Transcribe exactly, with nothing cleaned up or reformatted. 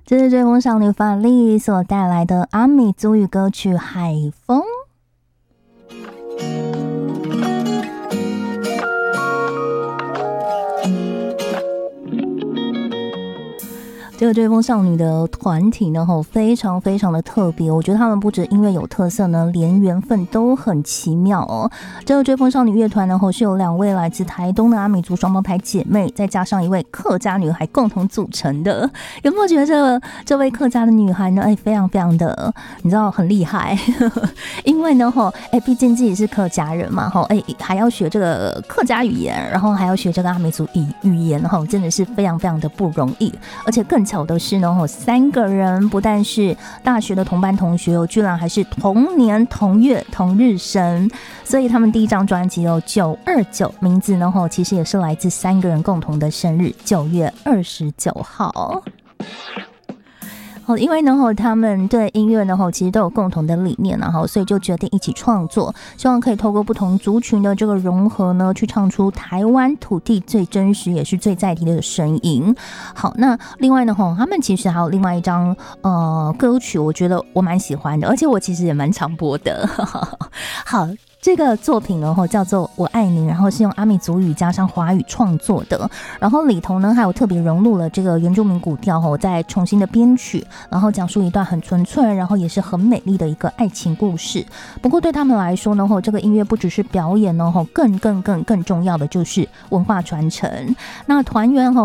这是追风少女法力所带来的阿美族语歌曲《海风》。这个追风少女的团体呢，非常非常的特别。我觉得他们不止音乐有特色呢，连缘分都很奇妙哦。这个追风少女乐团呢，是由两位来自台东的阿美族双胞胎姐妹，再加上一位客家女孩共同组成的。有没有觉得这这位客家的女孩呢，哎，非常非常的，你知道很厉害？因为呢，哎，毕竟自己是客家人嘛，哎，还要学这个客家语言，然后还要学这个阿美族语语言，真的是非常非常的不容易，而且更巧的是呢，三个人不但是大学的同班同学哦，居然还是同年同月同日生，所以他们第一张专辑哦九二九，名字呢其实也是来自三个人共同的生日，九月二十九号。因为呢，他们对音乐呢，其实都有共同的理念，然后所以就决定一起创作，希望可以透过不同族群的这个融合呢，去唱出台湾土地最真实也是最在地的声音。好，那另外呢，他们其实还有另外一张呃歌曲，我觉得我蛮喜欢的，而且我其实也蛮常播的。好。这个作品呢叫做《我爱你》，然后是用阿美族语加上华语创作的，然后里头呢还有特别融入了这个原住民古调，再重新的编曲，然后讲述一段很纯粹，然后也是很美丽的一个爱情故事。不过对他们来说呢，这个音乐不只是表演呢，更更更更重要的就是文化传承。那团员